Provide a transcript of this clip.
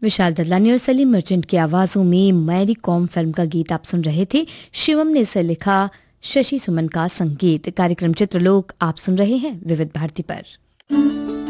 विशाल ददलानी और सलीम मर्चेंट की आवाजों में मैरी कॉम फिल्म का गीत आप सुन रहे थे। शिवम ने इसे लिखा, शशि सुमन का संगीत। कार्यक्रम चित्रलोक आप सुन रहे हैं विविध भारती पर।